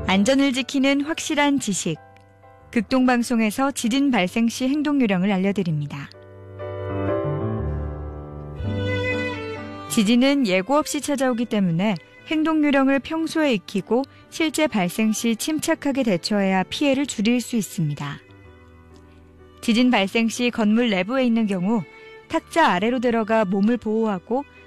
안전을 지키는 확실한 지식. 극동방송에서 지진 발생 시 행동 요령을 알려드립니다. 지진은 예고 없이 찾아오기 때문에 행동 요령을 평소에 익히고 실제 발생 시 침착하게 대처해야 피해를 줄일 수 있습니다. 지진 발생 시 건물 내부에 있는 경우 탁자 아래로 들어가 몸을 보호하고